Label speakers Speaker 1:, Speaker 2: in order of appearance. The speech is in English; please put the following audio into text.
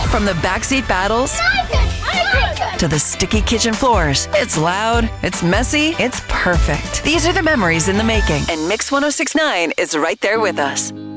Speaker 1: From the backseat battles to the sticky kitchen floors. It's loud, it's messy, it's perfect. These are the memories in the making, and Mix 1069 is right there with us.